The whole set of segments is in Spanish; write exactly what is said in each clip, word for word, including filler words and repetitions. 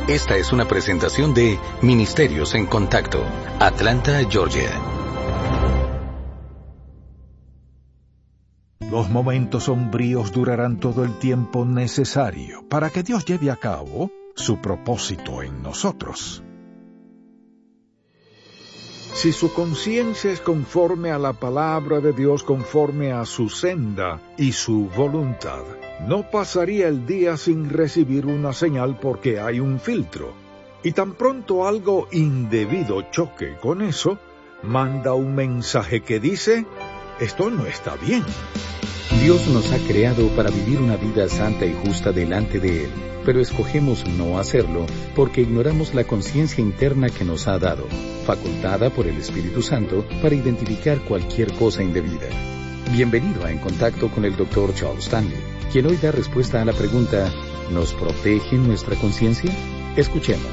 Esta es una presentación de Ministerios en Contacto, Atlanta, Georgia. Los momentos sombríos durarán todo el tiempo necesario para que Dios lleve a cabo su propósito en nosotros. Si su conciencia es conforme a la palabra de Dios, conforme a su senda y su voluntad, no pasaría el día sin recibir una señal porque hay un filtro. Y tan pronto algo indebido choque con eso, manda un mensaje que dice, esto no está bien. Dios nos ha creado para vivir una vida santa y justa delante de Él, pero escogemos no hacerlo porque ignoramos la conciencia interna que nos ha dado, facultada por el Espíritu Santo para identificar cualquier cosa indebida. Bienvenido a En Contacto con el doctor Charles Stanley, quien hoy da respuesta a la pregunta, ¿nos protege nuestra conciencia? Escuchemos.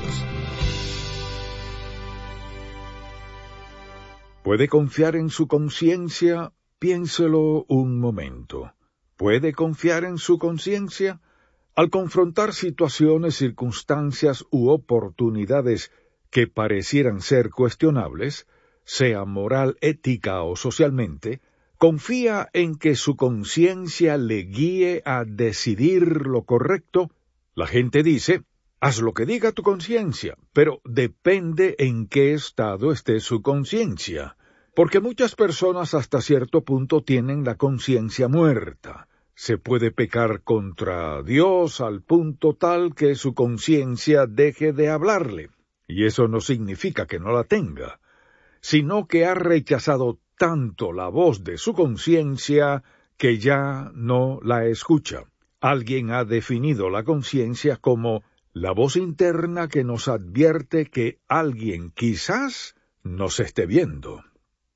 ¿Puede confiar en su conciencia? Piénselo un momento. ¿Puede confiar en su conciencia? Al confrontar situaciones, circunstancias u oportunidades que parecieran ser cuestionables, sea moral, ética o socialmente, ¿confía en que su conciencia le guíe a decidir lo correcto? La gente dice, haz lo que diga tu conciencia, pero depende en qué estado esté su conciencia. Porque muchas personas hasta cierto punto tienen la conciencia muerta. Se puede pecar contra Dios al punto tal que su conciencia deje de hablarle. Y eso no significa que no la tenga, sino que ha rechazado tanto la voz de su conciencia que ya no la escucha. Alguien ha definido la conciencia como la voz interna que nos advierte que alguien quizás nos esté viendo.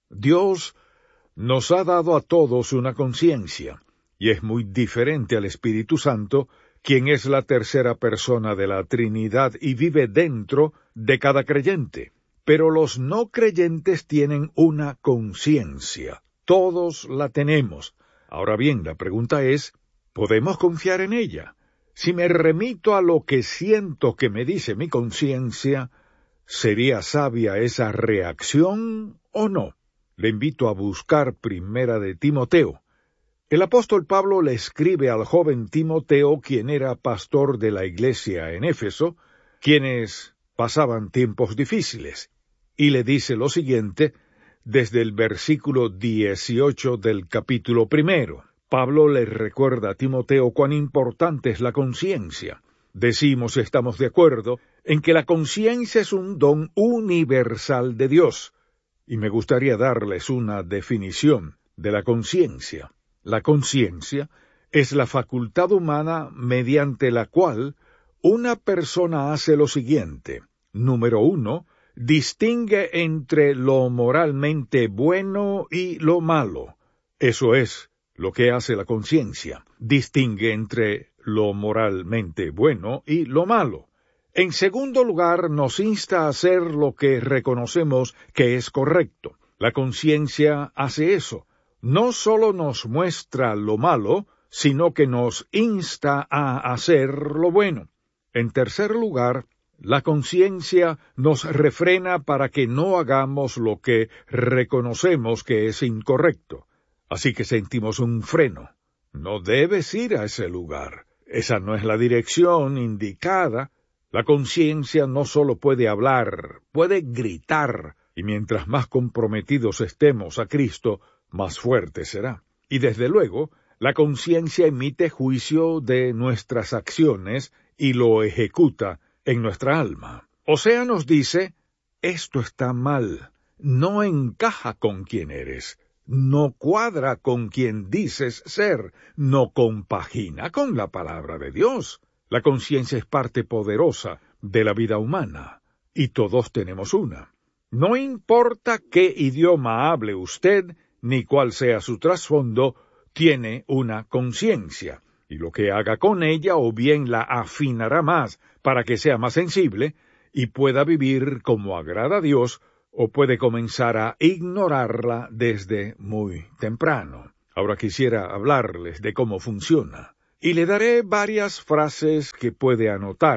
Dios nos ha dado a todos una conciencia, y es muy diferente al Espíritu Santo, quien es la tercera persona de la Trinidad y vive dentro de cada creyente. Pero los no creyentes tienen una conciencia. Todos la tenemos. Ahora bien, la pregunta es, ¿podemos confiar en ella? Si me remito a lo que siento que me dice mi conciencia, ¿sería sabia esa reacción o no? Le invito a buscar Primera de Timoteo. El apóstol Pablo le escribe al joven Timoteo, quien era pastor de la iglesia en Éfeso, quienes pasaban tiempos difíciles, y le dice lo siguiente, desde el versículo dieciocho del capítulo primero. Pablo le recuerda a Timoteo cuán importante es la conciencia. Decimos, estamos de acuerdo, en que la conciencia es un don universal de Dios. Y me gustaría darles una definición de la conciencia. La conciencia es la facultad humana mediante la cual una persona hace lo siguiente. Número uno, distingue entre lo moralmente bueno y lo malo. Eso es lo que hace la conciencia. Distingue entre lo moralmente bueno y lo malo. En segundo lugar, nos insta a hacer lo que reconocemos que es correcto. La conciencia hace eso. No solo nos muestra lo malo, sino que nos insta a hacer lo bueno. En tercer lugar, la conciencia nos refrena para que no hagamos lo que reconocemos que es incorrecto. Así que sentimos un freno. No debes ir a ese lugar. Esa no es la dirección indicada. La conciencia no solo puede hablar, puede gritar, y mientras más comprometidos estemos a Cristo, más fuerte será. Y desde luego, la conciencia emite juicio de nuestras acciones y lo ejecuta en nuestra alma. O sea, nos dice, esto está mal, no encaja con quien eres, no cuadra con quien dices ser, no compagina con la palabra de Dios. La conciencia es parte poderosa de la vida humana, y todos tenemos una. No importa qué idioma hable usted, ni cuál sea su trasfondo, tiene una conciencia, y lo que haga con ella o bien la afinará más para que sea más sensible, y pueda vivir como agrada a Dios, o puede comenzar a ignorarla desde muy temprano. Ahora quisiera hablarles de cómo funciona. Y le daré varias frases que puede anotar.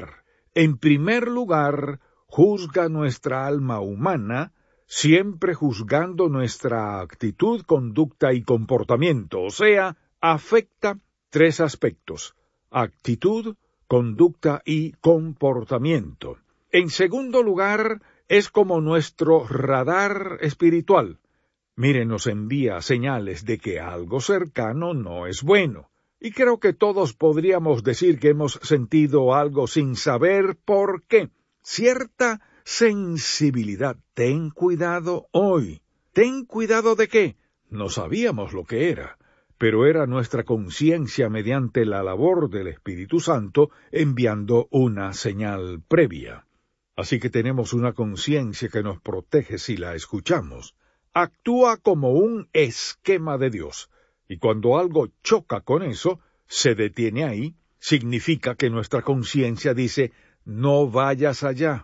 En primer lugar, juzga nuestra alma humana, siempre juzgando nuestra actitud, conducta y comportamiento, o sea, afecta tres aspectos: actitud, conducta y comportamiento. En segundo lugar, es como nuestro radar espiritual. Mire, nos envía señales de que algo cercano no es bueno. Y creo que todos podríamos decir que hemos sentido algo sin saber por qué. Cierta sensibilidad. Ten cuidado hoy. ¿Ten cuidado de qué? No sabíamos lo que era, pero era nuestra conciencia mediante la labor del Espíritu Santo enviando una señal previa. Así que tenemos una conciencia que nos protege si la escuchamos. Actúa como un esquema de Dios, y cuando algo choca con eso, se detiene ahí, significa que nuestra conciencia dice: no vayas allá,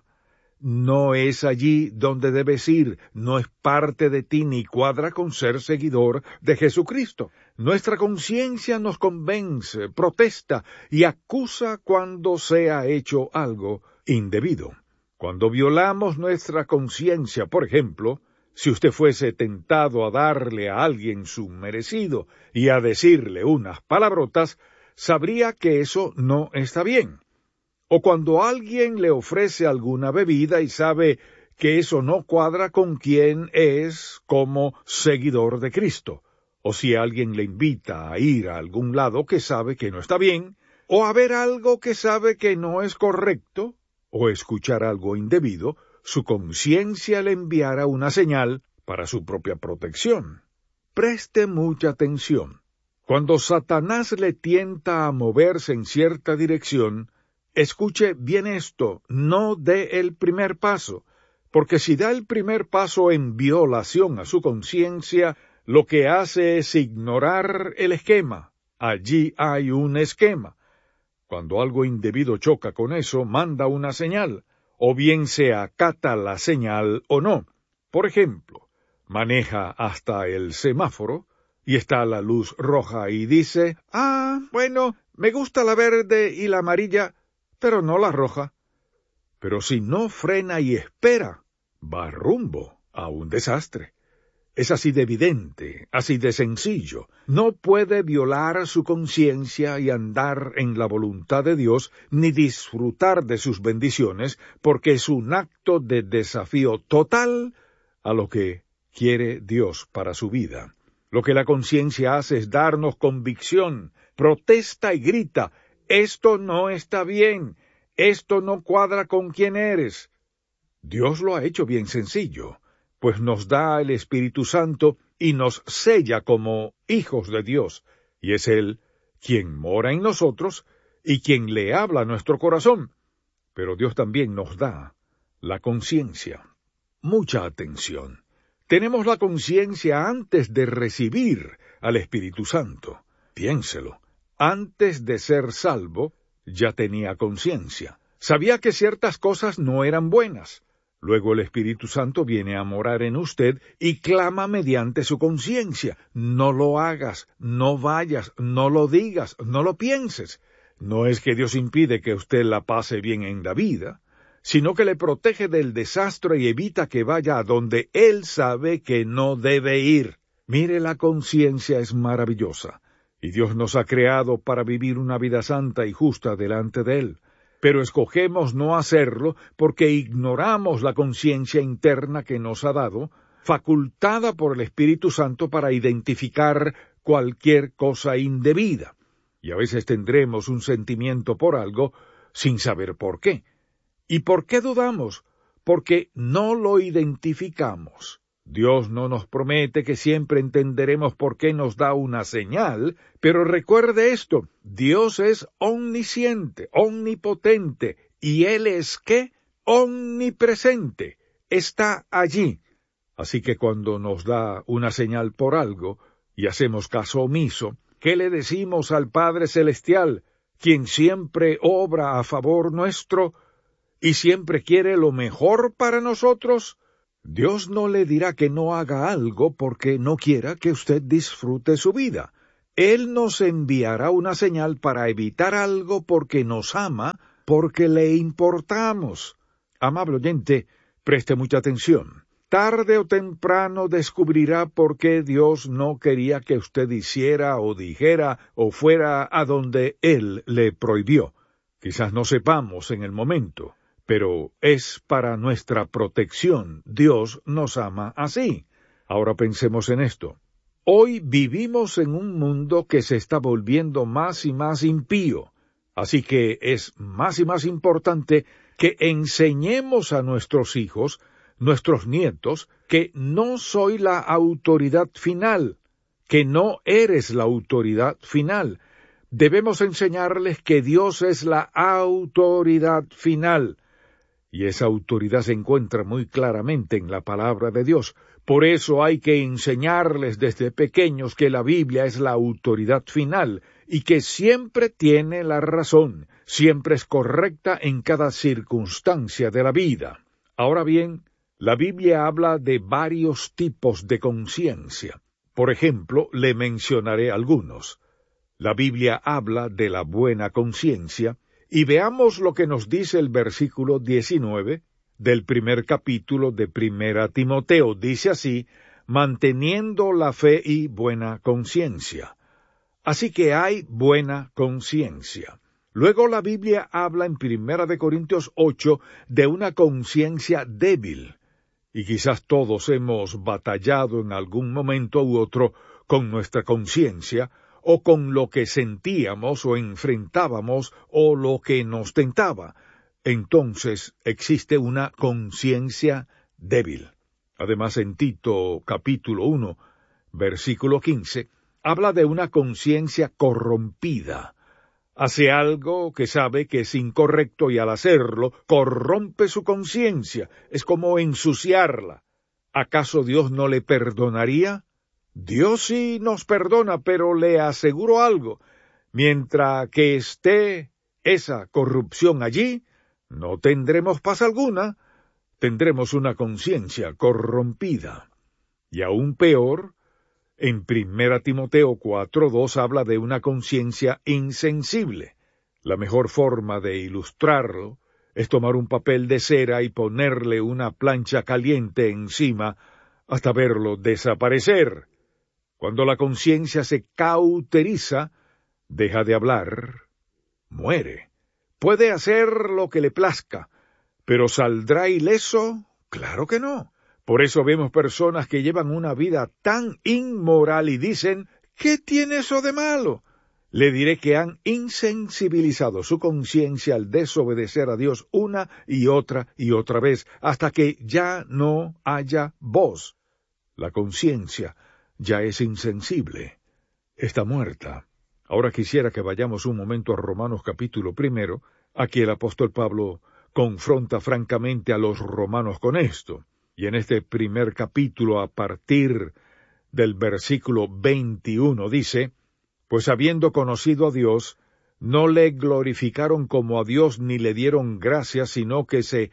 no es allí donde debes ir, no es parte de ti ni cuadra con ser seguidor de Jesucristo. Nuestra conciencia nos convence, protesta y acusa cuando se ha hecho algo indebido. Cuando violamos nuestra conciencia, por ejemplo, si usted fuese tentado a darle a alguien su merecido y a decirle unas palabrotas, sabría que eso no está bien. O cuando alguien le ofrece alguna bebida y sabe que eso no cuadra con quien es como seguidor de Cristo. O si alguien le invita a ir a algún lado que sabe que no está bien, o a ver algo que sabe que no es correcto, o escuchar algo indebido, su conciencia le enviará una señal para su propia protección. Preste mucha atención. Cuando Satanás le tienta a moverse en cierta dirección, escuche bien esto, no dé el primer paso, porque si da el primer paso en violación a su conciencia, lo que hace es ignorar el esquema. Allí hay un esquema. Cuando algo indebido choca con eso, manda una señal, o bien se acata la señal o no. Por ejemplo, maneja hasta el semáforo, y está la luz roja y dice: ah, bueno, me gusta la verde y la amarilla, pero no la roja. Pero si no frena y espera, va rumbo a un desastre. Es así de evidente, así de sencillo. No puede violar su conciencia y andar en la voluntad de Dios, ni disfrutar de sus bendiciones, porque es un acto de desafío total a lo que quiere Dios para su vida. Lo que la conciencia hace es darnos convicción, protesta y grita: esto no está bien, esto no cuadra con quién eres. Dios lo ha hecho bien sencillo, pues nos da el Espíritu Santo y nos sella como hijos de Dios, y es Él quien mora en nosotros y quien le habla a nuestro corazón. Pero Dios también nos da la conciencia. Mucha atención. Tenemos la conciencia antes de recibir al Espíritu Santo. Piénselo. Antes de ser salvo, ya tenía conciencia. Sabía que ciertas cosas no eran buenas. Luego el Espíritu Santo viene a morar en usted y clama mediante su conciencia: no lo hagas, no vayas, no lo digas, no lo pienses. No es que Dios impide que usted la pase bien en la vida, sino que le protege del desastre y evita que vaya a donde Él sabe que no debe ir. Mire, la conciencia es maravillosa, y Dios nos ha creado para vivir una vida santa y justa delante de Él. Pero escogemos no hacerlo porque ignoramos la conciencia interna que nos ha dado, facultada por el Espíritu Santo para identificar cualquier cosa indebida. Y a veces tendremos un sentimiento por algo sin saber por qué. ¿Y por qué dudamos? Porque no lo identificamos. Dios no nos promete que siempre entenderemos por qué nos da una señal, pero recuerde esto: Dios es omnisciente, omnipotente, y Él es ¿qué? Omnipresente. Está allí. Así que cuando nos da una señal por algo, y hacemos caso omiso, ¿qué le decimos al Padre Celestial, quien siempre obra a favor nuestro y siempre quiere lo mejor para nosotros? Dios no le dirá que no haga algo porque no quiera que usted disfrute su vida. Él nos enviará una señal para evitar algo porque nos ama, porque le importamos. Amable oyente, preste mucha atención. Tarde o temprano descubrirá por qué Dios no quería que usted hiciera o dijera o fuera a donde Él le prohibió. Quizás no sepamos en el momento, pero es para nuestra protección. Dios nos ama así. Ahora pensemos en esto. Hoy vivimos en un mundo que se está volviendo más y más impío, así que es más y más importante que enseñemos a nuestros hijos, nuestros nietos, que no soy la autoridad final, que no eres la autoridad final. Debemos enseñarles que Dios es la autoridad final. Y esa autoridad se encuentra muy claramente en la palabra de Dios. Por eso hay que enseñarles desde pequeños que la Biblia es la autoridad final y que siempre tiene la razón, siempre es correcta en cada circunstancia de la vida. Ahora bien, la Biblia habla de varios tipos de conciencia. Por ejemplo, le mencionaré algunos. La Biblia habla de la buena conciencia, y veamos lo que nos dice el versículo diecinueve del primer capítulo de Primera Timoteo. Dice así: manteniendo la fe y buena conciencia. Así que hay buena conciencia. Luego la Biblia habla en Primera de Corintios ocho de una conciencia débil. Y quizás todos hemos batallado en algún momento u otro con nuestra conciencia, o con lo que sentíamos o enfrentábamos o lo que nos tentaba. Entonces existe una conciencia débil. Además, en Tito capítulo uno, versículo quince, habla de una conciencia corrompida. Hace algo que sabe que es incorrecto y al hacerlo corrompe su conciencia. Es como ensuciarla. ¿Acaso Dios no le perdonaría? Dios sí nos perdona, pero le aseguro algo. Mientras que esté esa corrupción allí, no tendremos paz alguna. Tendremos una conciencia corrompida. Y aún peor, en Primera Timoteo cuatro dos habla de una conciencia insensible. La mejor forma de ilustrarlo es tomar un papel de cera y ponerle una plancha caliente encima hasta verlo desaparecer. Cuando la conciencia se cauteriza, deja de hablar, muere. Puede hacer lo que le plazca, pero ¿saldrá ileso? Claro que no. Por eso vemos personas que llevan una vida tan inmoral y dicen, ¿qué tiene eso de malo? Le diré que han insensibilizado su conciencia al desobedecer a Dios una y otra y otra vez, hasta que ya no haya voz. La conciencia ya es insensible, está muerta. Ahora quisiera que vayamos un momento a Romanos capítulo primero. Aquí el apóstol Pablo confronta francamente a los romanos con esto. Y en este primer capítulo, a partir del versículo veintiuno, dice: pues habiendo conocido a Dios, no le glorificaron como a Dios ni le dieron gracias, sino que se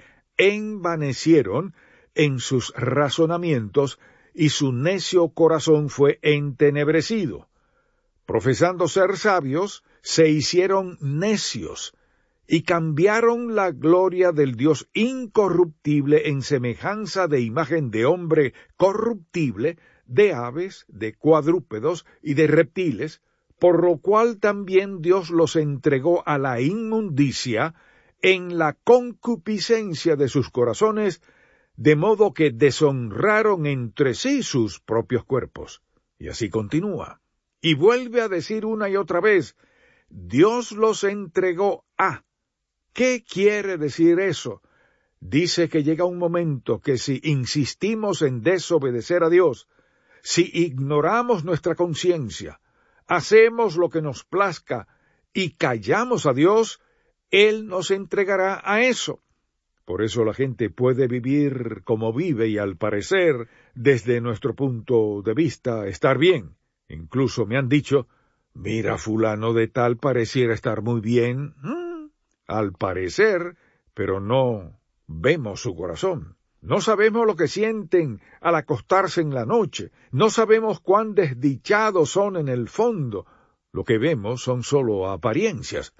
envanecieron en sus razonamientos, y su necio corazón fue entenebrecido. Profesando ser sabios, se hicieron necios, y cambiaron la gloria del Dios incorruptible en semejanza de imagen de hombre corruptible, de aves, de cuadrúpedos y de reptiles, por lo cual también Dios los entregó a la inmundicia en la concupiscencia de sus corazones, de modo que deshonraron entre sí sus propios cuerpos. Y así continúa. Y vuelve a decir una y otra vez, Dios los entregó a. ¿Qué quiere decir eso? Dice que llega un momento que si insistimos en desobedecer a Dios, si ignoramos nuestra conciencia, hacemos lo que nos plazca y callamos a Dios, Él nos entregará a eso. Por eso la gente puede vivir como vive y al parecer, desde nuestro punto de vista, estar bien. Incluso me han dicho, mira, fulano de tal pareciera estar muy bien, ¿Mm? al parecer, pero no vemos su corazón. No sabemos lo que sienten al acostarse en la noche, no sabemos cuán desdichados son en el fondo. Lo que vemos son solo apariencias.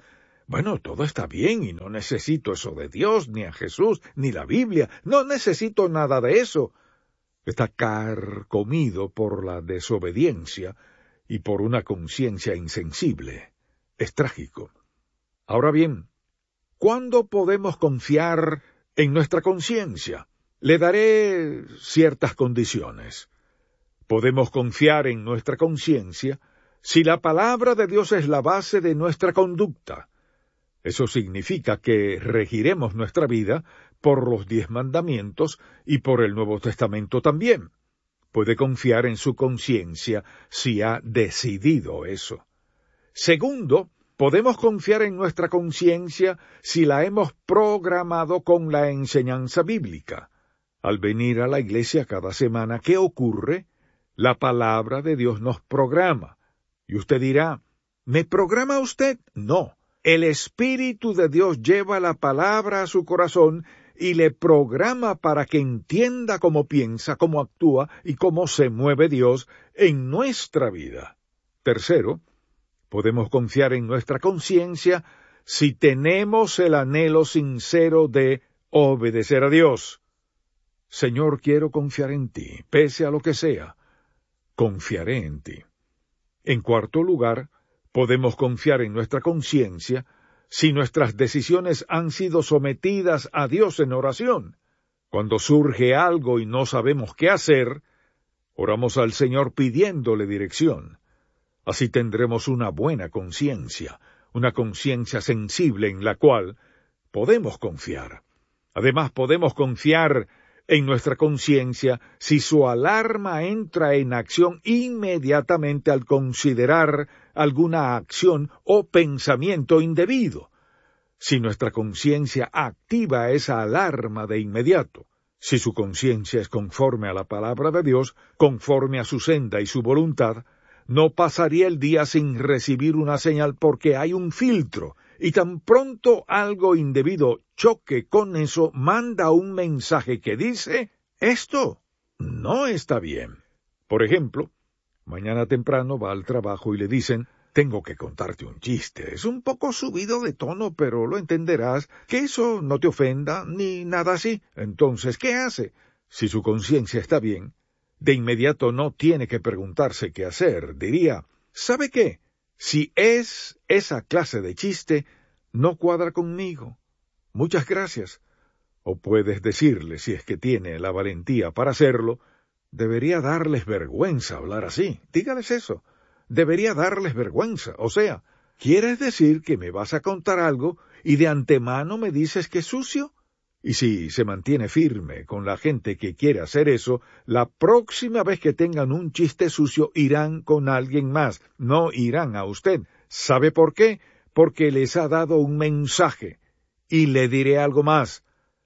Bueno, todo está bien y no necesito eso de Dios, ni a Jesús, ni la Biblia. No necesito nada de eso. Está carcomido por la desobediencia y por una conciencia insensible. Es trágico. Ahora bien, ¿cuándo podemos confiar en nuestra conciencia? Le daré ciertas condiciones. Podemos confiar en nuestra conciencia si la palabra de Dios es la base de nuestra conducta. Eso significa que regiremos nuestra vida por los diez mandamientos y por el Nuevo Testamento también. Puede confiar en su conciencia si ha decidido eso. Segundo, podemos confiar en nuestra conciencia si la hemos programado con la enseñanza bíblica. Al venir a la iglesia cada semana, ¿qué ocurre? La palabra de Dios nos programa. Y usted dirá, ¿me programa usted? No. El Espíritu de Dios lleva la palabra a su corazón y le programa para que entienda cómo piensa, cómo actúa y cómo se mueve Dios en nuestra vida. Tercero, podemos confiar en nuestra conciencia si tenemos el anhelo sincero de obedecer a Dios. Señor, quiero confiar en ti, pese a lo que sea. Confiaré en ti. En cuarto lugar, podemos confiar en nuestra conciencia si nuestras decisiones han sido sometidas a Dios en oración. Cuando surge algo y no sabemos qué hacer, oramos al Señor pidiéndole dirección. Así tendremos una buena conciencia, una conciencia sensible en la cual podemos confiar. Además, podemos confiar en nuestra conciencia si su alarma entra en acción inmediatamente al considerar alguna acción o pensamiento indebido. Si nuestra conciencia activa esa alarma de inmediato, si su conciencia es conforme a la palabra de Dios, conforme a su senda y su voluntad, no pasaría el día sin recibir una señal porque hay un filtro, y tan pronto algo indebido choque con eso, manda un mensaje que dice, esto no está bien. Por ejemplo, mañana temprano va al trabajo y le dicen, tengo que contarte un chiste. Es un poco subido de tono, pero lo entenderás, que eso no te ofenda ni nada así. Entonces, ¿qué hace? Si su conciencia está bien, de inmediato no tiene que preguntarse qué hacer. Diría, ¿sabe qué? Si es esa clase de chiste, no cuadra conmigo. Muchas gracias. O puedes decirle, si es que tiene la valentía para hacerlo, debería darles vergüenza hablar así. Dígales eso. Debería darles vergüenza. O sea, ¿quieres decir que me vas a contar algo y de antemano me dices que es sucio? Y si se mantiene firme con la gente que quiere hacer eso, la próxima vez que tengan un chiste sucio irán con alguien más, no irán a usted. ¿Sabe por qué? Porque les ha dado un mensaje. Y le diré algo más.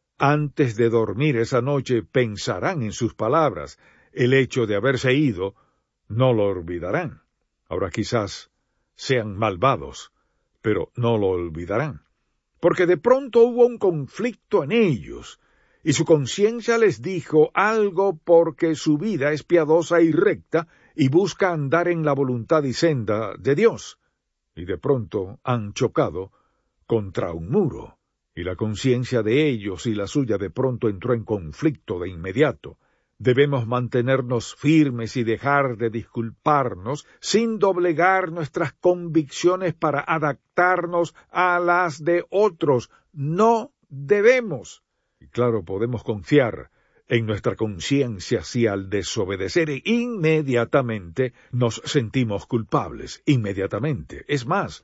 Antes de dormir esa noche pensarán en sus palabras. El hecho de haberse ido no lo olvidarán. Ahora quizás sean malvados, pero no lo olvidarán. Porque de pronto hubo un conflicto en ellos, y su conciencia les dijo algo porque su vida es piadosa y recta, y busca andar en la voluntad y senda de Dios. Y de pronto han chocado contra un muro, y la conciencia de ellos y la suya de pronto entró en conflicto de inmediato. Debemos mantenernos firmes y dejar de disculparnos sin doblegar nuestras convicciones para adaptarnos a las de otros. No debemos. Y claro, podemos confiar en nuestra conciencia si al desobedecer inmediatamente nos sentimos culpables. Inmediatamente. Es más,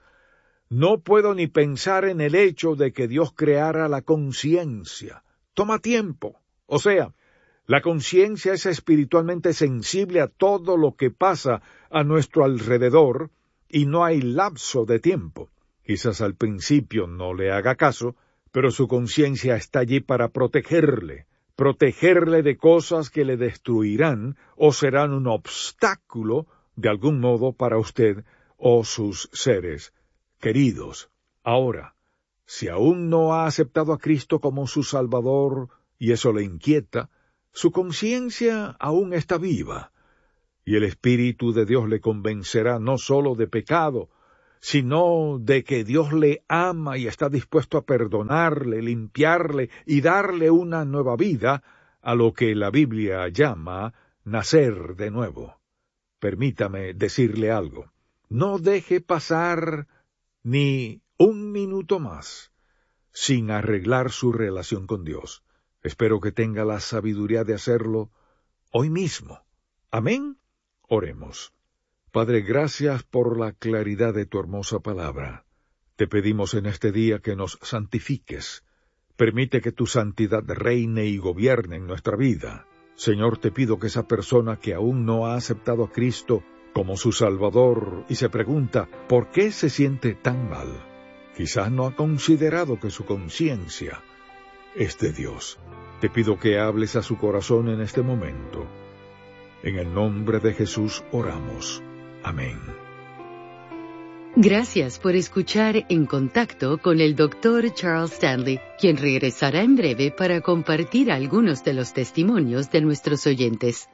no puedo ni pensar en el hecho de que Dios creara la conciencia. Toma tiempo. O sea, la conciencia es espiritualmente sensible a todo lo que pasa a nuestro alrededor y no hay lapso de tiempo. Quizás al principio no le haga caso, pero su conciencia está allí para protegerle, protegerle de cosas que le destruirán o serán un obstáculo de algún modo para usted o sus seres queridos. Ahora, si aún no ha aceptado a Cristo como su Salvador y eso le inquieta, su conciencia aún está viva, y el Espíritu de Dios le convencerá no sólo de pecado, sino de que Dios le ama y está dispuesto a perdonarle, limpiarle y darle una nueva vida, a lo que la Biblia llama nacer de nuevo. Permítame decirle algo. No deje pasar ni un minuto más sin arreglar su relación con Dios. Espero que tenga la sabiduría de hacerlo hoy mismo. Amén. Oremos. Padre, gracias por la claridad de tu hermosa palabra. Te pedimos en este día que nos santifiques. Permite que tu santidad reine y gobierne en nuestra vida. Señor, te pido que esa persona que aún no ha aceptado a Cristo como su Salvador y se pregunta ¿por qué se siente tan mal? Quizás no ha considerado que su conciencia es de Dios. Te pido que hables a su corazón en este momento. En el nombre de Jesús oramos. Amén. Gracias por escuchar En Contacto con el doctor Charles Stanley, quien regresará en breve para compartir algunos de los testimonios de nuestros oyentes.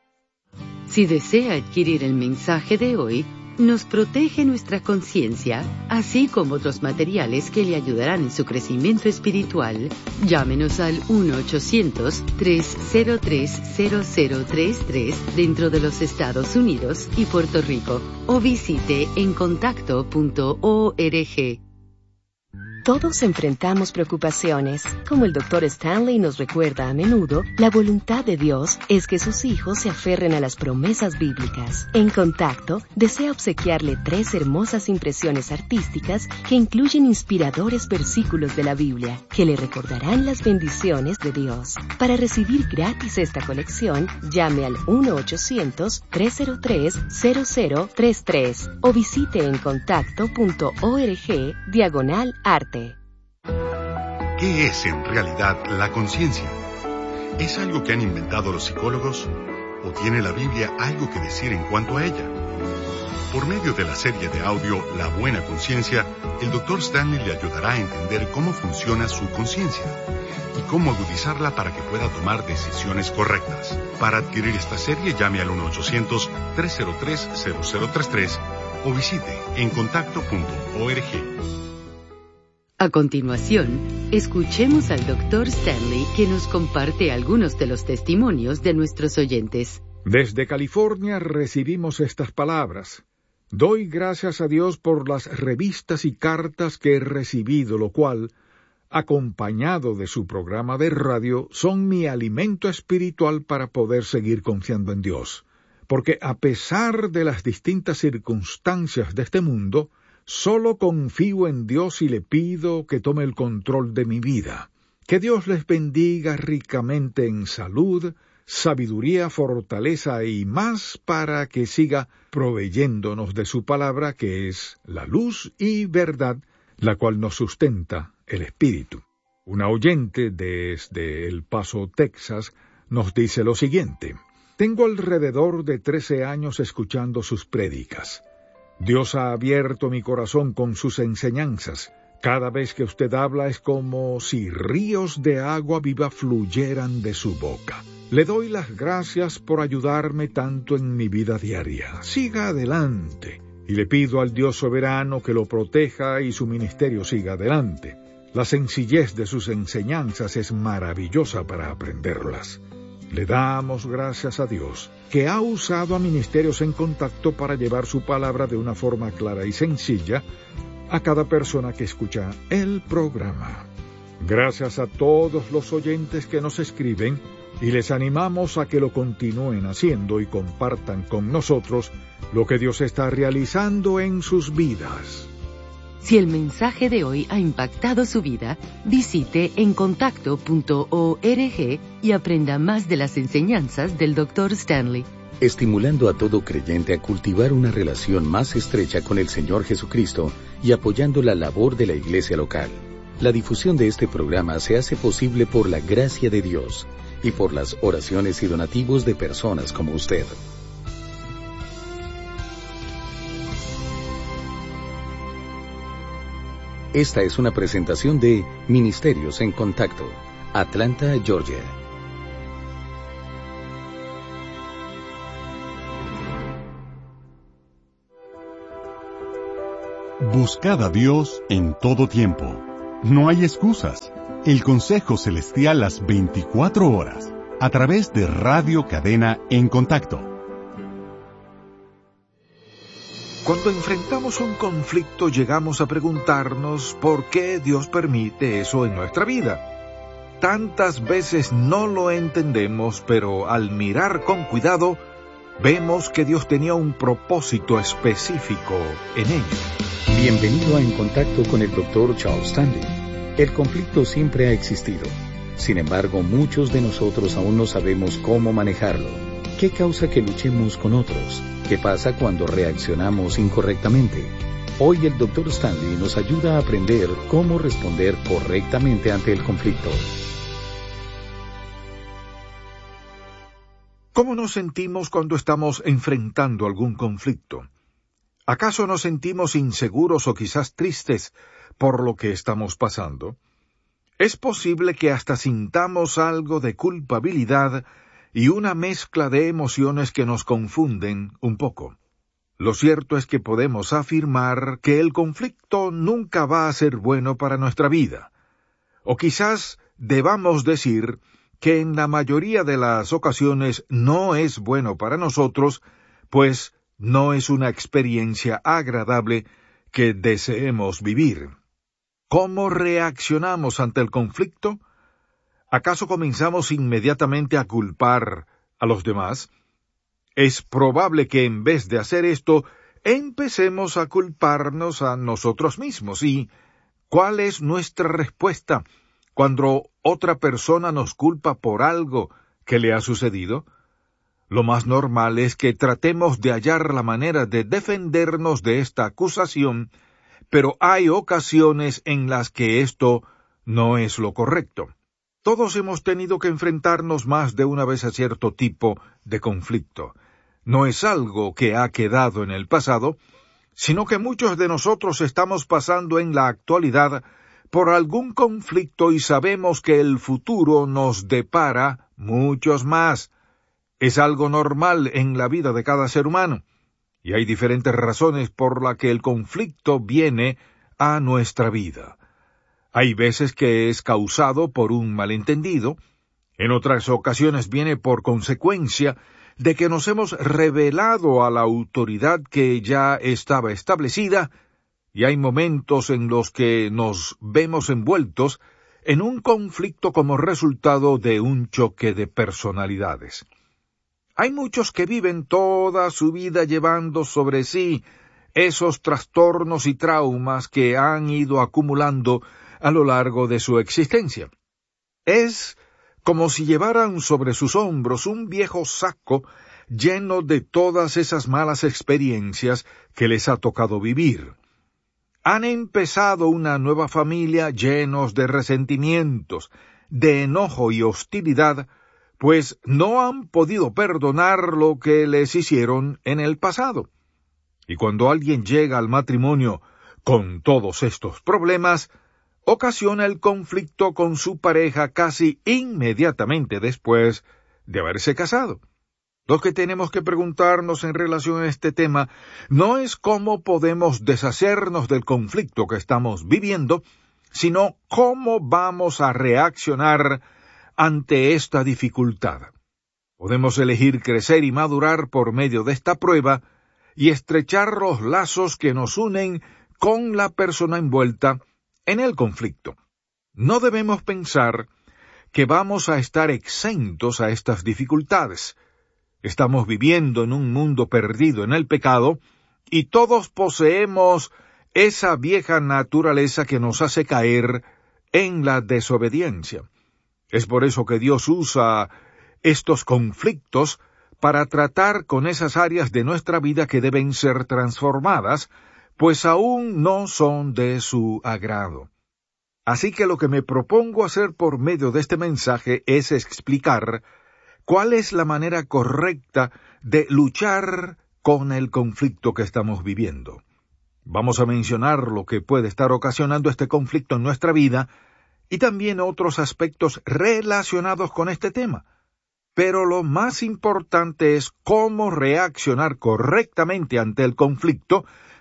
Si desea adquirir el mensaje de hoy, Nos protege nuestra conciencia, así como otros materiales que le ayudarán en su crecimiento espiritual. Llámenos al uno ochocientos, tres cero tres, cero cero tres tres dentro de los Estados Unidos y Puerto Rico o visite en contacto punto org. Todos enfrentamos preocupaciones. Como el doctor Stanley nos recuerda a menudo, la voluntad de Dios es que sus hijos se aferren a las promesas bíblicas. En Contacto, desea obsequiarle tres hermosas impresiones artísticas que incluyen inspiradores versículos de la Biblia, que le recordarán las bendiciones de Dios. Para recibir gratis esta colección, llame al uno ochocientos, tres cero tres, cero cero tres tres o visite en contacto punto org diagonal arte. ¿Qué es en realidad la conciencia? ¿Es algo que han inventado los psicólogos? ¿O tiene la Biblia algo que decir en cuanto a ella? Por medio de la serie de audio La Buena Conciencia, el doctor Stanley le ayudará a entender cómo funciona su conciencia y cómo agudizarla para que pueda tomar decisiones correctas. Para adquirir esta serie, llame al uno ochocientos, tres cero tres, cero cero tres tres o visite en contacto punto org. A continuación, escuchemos al doctor Stanley, que nos comparte algunos de los testimonios de nuestros oyentes. Desde California recibimos estas palabras. Doy gracias a Dios por las revistas y cartas que he recibido, lo cual, acompañado de su programa de radio, son mi alimento espiritual para poder seguir confiando en Dios. Porque a pesar de las distintas circunstancias de este mundo, solo confío en Dios y le pido que tome el control de mi vida. Que Dios les bendiga ricamente en salud, sabiduría, fortaleza y más para que siga proveyéndonos de su palabra, que es la luz y verdad, la cual nos sustenta el espíritu. Una oyente desde El Paso, Texas, nos dice lo siguiente. Tengo alrededor de trece años escuchando sus prédicas. Dios ha abierto mi corazón con sus enseñanzas. Cada vez que usted habla es como si ríos de agua viva fluyeran de su boca. Le doy las gracias por ayudarme tanto en mi vida diaria. Siga adelante. Y le pido al Dios soberano que lo proteja y su ministerio siga adelante. La sencillez de sus enseñanzas es maravillosa para aprenderlas. Le damos gracias a Dios, que ha usado a Ministerios en Contacto para llevar su palabra de una forma clara y sencilla a cada persona que escucha el programa. Gracias a todos los oyentes que nos escriben y les animamos a que lo continúen haciendo y compartan con nosotros lo que Dios está realizando en sus vidas. Si el mensaje de hoy ha impactado su vida, visite en contacto punto org y aprenda más de las enseñanzas del doctor Stanley. Estimulando a todo creyente a cultivar una relación más estrecha con el Señor Jesucristo y apoyando la labor de la iglesia local. La difusión de este programa se hace posible por la gracia de Dios y por las oraciones y donativos de personas como usted. Esta es una presentación de Ministerios en Contacto, Atlanta, Georgia. Buscad a Dios en todo tiempo. No hay excusas. El Consejo Celestial las veinticuatro horas, a través de Radio Cadena En Contacto. Cuando enfrentamos un conflicto, llegamos a preguntarnos por qué Dios permite eso en nuestra vida. Tantas veces no lo entendemos, pero al mirar con cuidado, vemos que Dios tenía un propósito específico en ello. Bienvenido a En Contacto con el doctor Charles Stanley. El conflicto siempre ha existido. Sin embargo, muchos de nosotros aún no sabemos cómo manejarlo. ¿Qué causa que luchemos con otros? ¿Qué pasa cuando reaccionamos incorrectamente? Hoy el doctor Stanley nos ayuda a aprender cómo responder correctamente ante el conflicto. ¿Cómo nos sentimos cuando estamos enfrentando algún conflicto? ¿Acaso nos sentimos inseguros o quizás tristes por lo que estamos pasando? Es posible que hasta sintamos algo de culpabilidad y una mezcla de emociones que nos confunden un poco. Lo cierto es que podemos afirmar que el conflicto nunca va a ser bueno para nuestra vida. O quizás debamos decir que en la mayoría de las ocasiones no es bueno para nosotros, pues no es una experiencia agradable que deseemos vivir. ¿Cómo reaccionamos ante el conflicto? ¿Acaso comenzamos inmediatamente a culpar a los demás? Es probable que en vez de hacer esto, empecemos a culparnos a nosotros mismos. ¿Y cuál es nuestra respuesta cuando otra persona nos culpa por algo que le ha sucedido? Lo más normal es que tratemos de hallar la manera de defendernos de esta acusación, pero hay ocasiones en las que esto no es lo correcto. Todos hemos tenido que enfrentarnos más de una vez a cierto tipo de conflicto. No es algo que ha quedado en el pasado, sino que muchos de nosotros estamos pasando en la actualidad por algún conflicto y sabemos que el futuro nos depara muchos más. Es algo normal en la vida de cada ser humano, y hay diferentes razones por las que el conflicto viene a nuestra vida. Hay veces que es causado por un malentendido, en otras ocasiones viene por consecuencia de que nos hemos rebelado a la autoridad que ya estaba establecida, y hay momentos en los que nos vemos envueltos en un conflicto como resultado de un choque de personalidades. Hay muchos que viven toda su vida llevando sobre sí esos trastornos y traumas que han ido acumulando a lo largo de su existencia. Es como si llevaran sobre sus hombros un viejo saco lleno de todas esas malas experiencias que les ha tocado vivir. Han empezado una nueva familia llenos de resentimientos, de enojo y hostilidad, pues no han podido perdonar lo que les hicieron en el pasado. Y cuando alguien llega al matrimonio con todos estos problemas, ocasiona el conflicto con su pareja casi inmediatamente después de haberse casado. Lo que tenemos que preguntarnos en relación a este tema no es cómo podemos deshacernos del conflicto que estamos viviendo, sino cómo vamos a reaccionar ante esta dificultad. Podemos elegir crecer y madurar por medio de esta prueba y estrechar los lazos que nos unen con la persona envuelta en el conflicto. No debemos pensar que vamos a estar exentos a estas dificultades. Estamos viviendo en un mundo perdido en el pecado y todos poseemos esa vieja naturaleza que nos hace caer en la desobediencia. Es por eso que Dios usa estos conflictos para tratar con esas áreas de nuestra vida que deben ser transformadas, pues aún no son de su agrado. Así que lo que me propongo hacer por medio de este mensaje es explicar cuál es la manera correcta de luchar con el conflicto que estamos viviendo. Vamos a mencionar lo que puede estar ocasionando este conflicto en nuestra vida y también otros aspectos relacionados con este tema. Pero lo más importante es cómo reaccionar correctamente ante el conflicto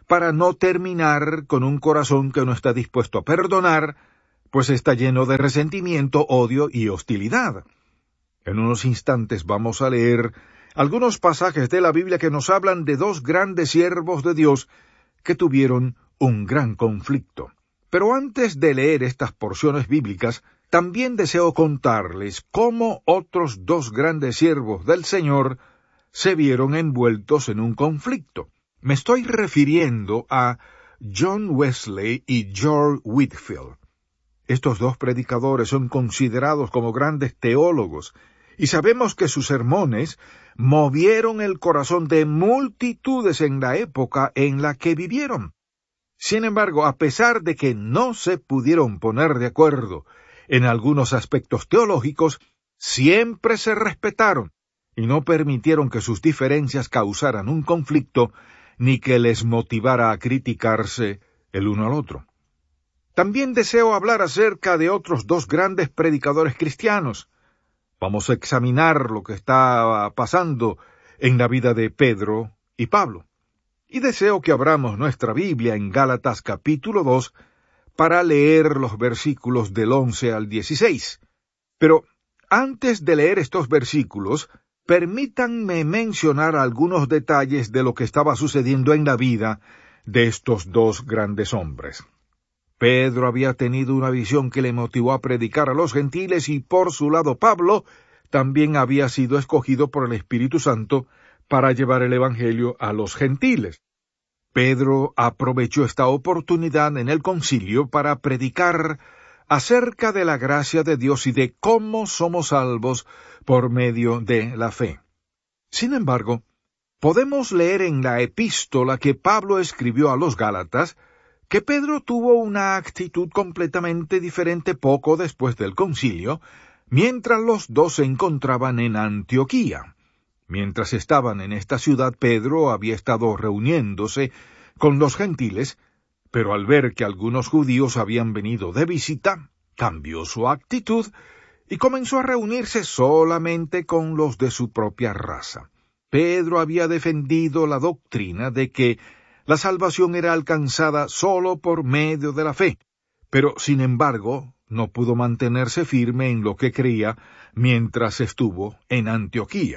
para no terminar con un corazón que no está dispuesto a perdonar, pues está lleno de resentimiento, odio y hostilidad. En unos instantes vamos a leer algunos pasajes de la Biblia que nos hablan de dos grandes siervos de Dios que tuvieron un gran conflicto. Pero antes de leer estas porciones bíblicas, también deseo contarles cómo otros dos grandes siervos del Señor se vieron envueltos en un conflicto. Me estoy refiriendo a John Wesley y George Whitefield. Estos dos predicadores son considerados como grandes teólogos, y sabemos que sus sermones movieron el corazón de multitudes en la época en la que vivieron. Sin embargo, a pesar de que no se pudieron poner de acuerdo en algunos aspectos teológicos, siempre se respetaron y no permitieron que sus diferencias causaran un conflicto ni que les motivara a criticarse el uno al otro. También deseo hablar acerca de otros dos grandes predicadores cristianos. Vamos a examinar lo que está pasando en la vida de Pedro y Pablo. Y deseo que abramos nuestra Biblia en Gálatas capítulo dos para leer los versículos del once al dieciséis. Pero antes de leer estos versículos, permítanme mencionar algunos detalles de lo que estaba sucediendo en la vida de estos dos grandes hombres. Pedro había tenido una visión que le motivó a predicar a los gentiles y por su lado Pablo también había sido escogido por el Espíritu Santo para llevar el Evangelio a los gentiles. Pedro aprovechó esta oportunidad en el concilio para predicar acerca de la gracia de Dios y de cómo somos salvos por medio de la fe. Sin embargo, podemos leer en la epístola que Pablo escribió a los Gálatas que Pedro tuvo una actitud completamente diferente poco después del concilio, mientras los dos se encontraban en Antioquía. Mientras estaban en esta ciudad, Pedro había estado reuniéndose con los gentiles, pero al ver que algunos judíos habían venido de visita, cambió su actitud y comenzó a reunirse solamente con los de su propia raza. Pedro había defendido la doctrina de que la salvación era alcanzada solo por medio de la fe, pero sin embargo no pudo mantenerse firme en lo que creía mientras estuvo en Antioquía.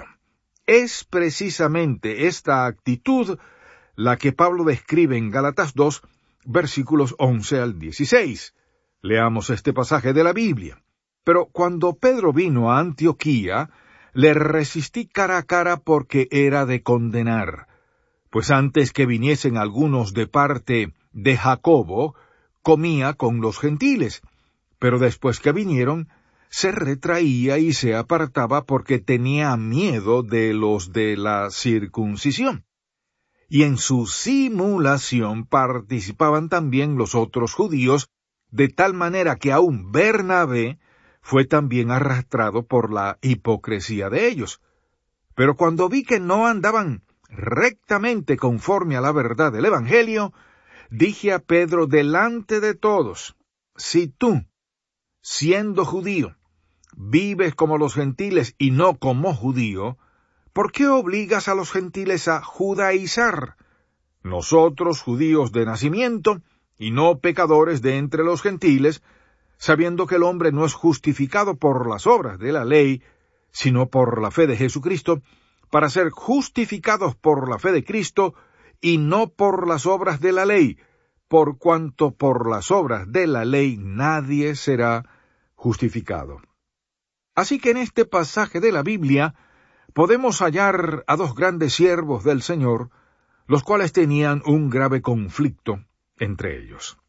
Es precisamente esta actitud la que Pablo describe en Gálatas dos, versículos once al dieciséis. Leamos este pasaje de la Biblia. Pero cuando Pedro vino a Antioquía, le resistí cara a cara porque era de condenar, pues antes que viniesen algunos de parte de Jacobo, comía con los gentiles, pero después que vinieron, se retraía y se apartaba porque tenía miedo de los de la circuncisión. Y en su simulación participaban también los otros judíos, de tal manera que aún Bernabé fue también arrastrado por la hipocresía de ellos. Pero cuando vi que no andaban rectamente conforme a la verdad del Evangelio, dije a Pedro delante de todos: si tú, siendo judío, vives como los gentiles y no como judío, ¿por qué obligas a los gentiles a judaizar? Nosotros, judíos de nacimiento, y no pecadores de entre los gentiles, sabiendo que el hombre no es justificado por las obras de la ley, sino por la fe de Jesucristo, para ser justificados por la fe de Cristo, y no por las obras de la ley, por cuanto por las obras de la ley nadie será justificado. Así que en este pasaje de la Biblia podemos hallar a dos grandes siervos del Señor, los cuales tenían un grave conflicto entre ellos.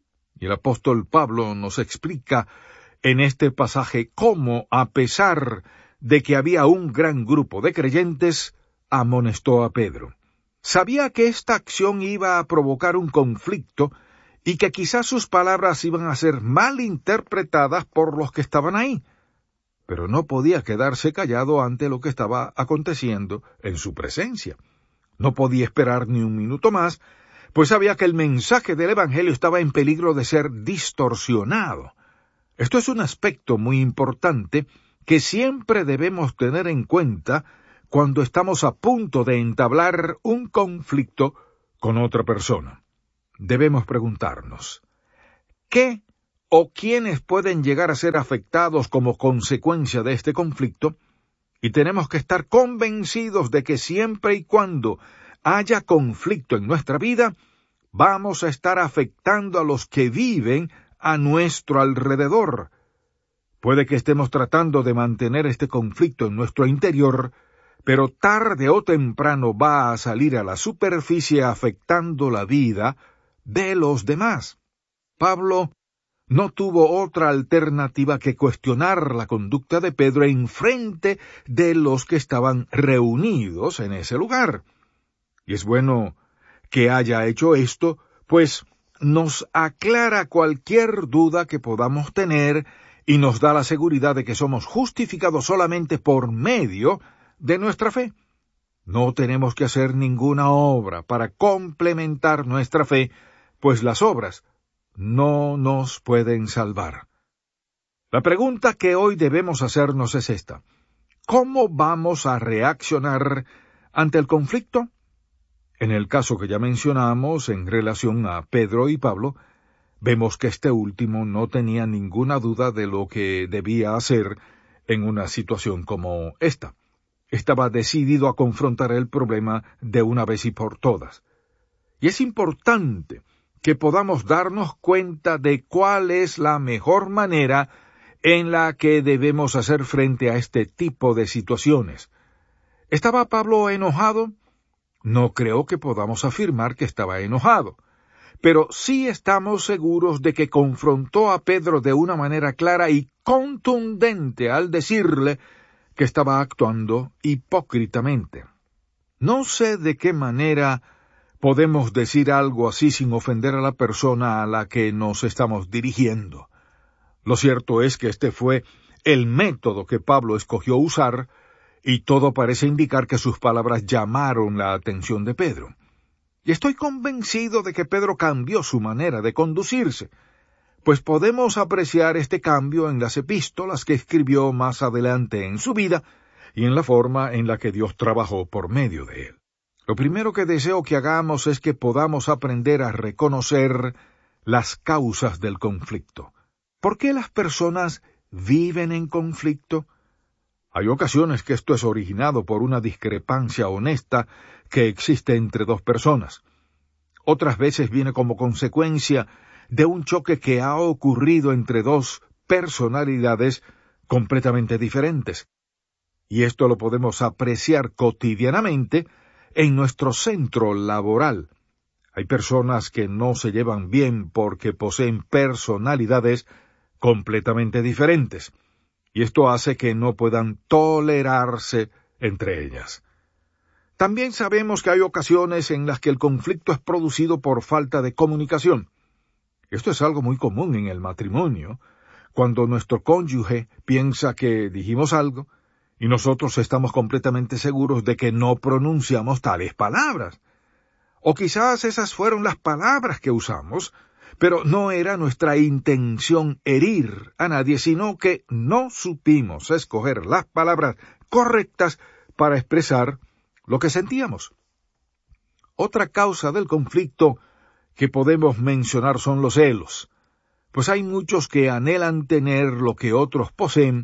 Y el apóstol Pablo nos explica en este pasaje cómo, a pesar de que había un gran grupo de creyentes, amonestó a Pedro. Sabía que esta acción iba a provocar un conflicto y que quizás sus palabras iban a ser mal interpretadas por los que estaban ahí, pero no podía quedarse callado ante lo que estaba aconteciendo en su presencia. No podía esperar ni un minuto más, pues sabía que el mensaje del Evangelio estaba en peligro de ser distorsionado. Esto es un aspecto muy importante que siempre debemos tener en cuenta cuando estamos a punto de entablar un conflicto con otra persona, debemos preguntarnos, ¿qué o quiénes pueden llegar a ser afectados como consecuencia de este conflicto? Y tenemos que estar convencidos de que siempre y cuando haya conflicto en nuestra vida, vamos a estar afectando a los que viven a nuestro alrededor. Puede que estemos tratando de mantener este conflicto en nuestro interior, pero tarde o temprano va a salir a la superficie afectando la vida de los demás. Pablo no tuvo otra alternativa que cuestionar la conducta de Pedro en frente de los que estaban reunidos en ese lugar. Y es bueno que haya hecho esto, pues nos aclara cualquier duda que podamos tener y nos da la seguridad de que somos justificados solamente por medio de nuestra fe. No tenemos que hacer ninguna obra para complementar nuestra fe, pues las obras no nos pueden salvar. La pregunta que hoy debemos hacernos es esta: ¿cómo vamos a reaccionar ante el conflicto? En el caso que ya mencionamos en relación a Pedro y Pablo, vemos que este último no tenía ninguna duda de lo que debía hacer en una situación como esta. Estaba decidido a confrontar el problema de una vez y por todas. Y es importante que podamos darnos cuenta de cuál es la mejor manera en la que debemos hacer frente a este tipo de situaciones. ¿Estaba Pablo enojado? No creo que podamos afirmar que estaba enojado, pero sí estamos seguros de que confrontó a Pedro de una manera clara y contundente al decirle que estaba actuando hipócritamente. No sé de qué manera podemos decir algo así sin ofender a la persona a la que nos estamos dirigiendo. Lo cierto es que este fue el método que Pablo escogió usar, y todo parece indicar que sus palabras llamaron la atención de Pedro. Y estoy convencido de que Pedro cambió su manera de conducirse, pues podemos apreciar este cambio en las epístolas que escribió más adelante en su vida y en la forma en la que Dios trabajó por medio de él. Lo primero que deseo que hagamos es que podamos aprender a reconocer las causas del conflicto. ¿Por qué las personas viven en conflicto? Hay ocasiones que esto es originado por una discrepancia honesta que existe entre dos personas. Otras veces viene como consecuencia de un choque que ha ocurrido entre dos personalidades completamente diferentes. Y esto lo podemos apreciar cotidianamente en nuestro centro laboral. Hay personas que no se llevan bien porque poseen personalidades completamente diferentes, y esto hace que no puedan tolerarse entre ellas. También sabemos que hay ocasiones en las que el conflicto es producido por falta de comunicación. Esto es algo muy común en el matrimonio, cuando nuestro cónyuge piensa que dijimos algo, y nosotros estamos completamente seguros de que no pronunciamos tales palabras. O quizás esas fueron las palabras que usamos, pero no era nuestra intención herir a nadie, sino que no supimos escoger las palabras correctas para expresar lo que sentíamos. Otra causa del conflicto que podemos mencionar son los celos, pues hay muchos que anhelan tener lo que otros poseen,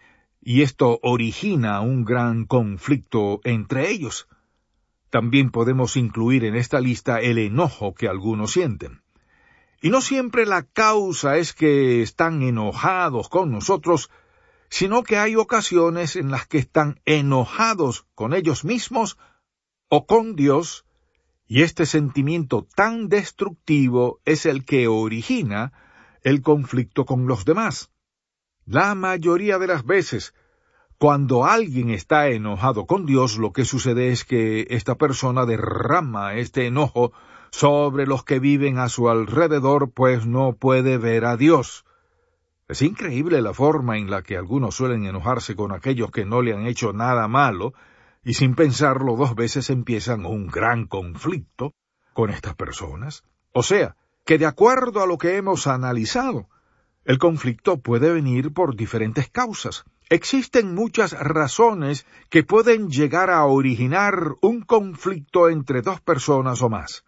y esto origina un gran conflicto entre ellos. También podemos incluir en esta lista el enojo que algunos sienten. Y no siempre la causa es que están enojados con nosotros, sino que hay ocasiones en las que están enojados con ellos mismos o con Dios, y este sentimiento tan destructivo es el que origina el conflicto con los demás. La mayoría de las veces, cuando alguien está enojado con Dios, lo que sucede es que esta persona derrama este enojo sobre los que viven a su alrededor, pues no puede ver a Dios. Es increíble la forma en la que algunos suelen enojarse con aquellos que no le han hecho nada malo, y sin pensarlo dos veces empiezan un gran conflicto con estas personas. O sea, que de acuerdo a lo que hemos analizado, el conflicto puede venir por diferentes causas. Existen muchas razones que pueden llegar a originar un conflicto entre dos personas o más.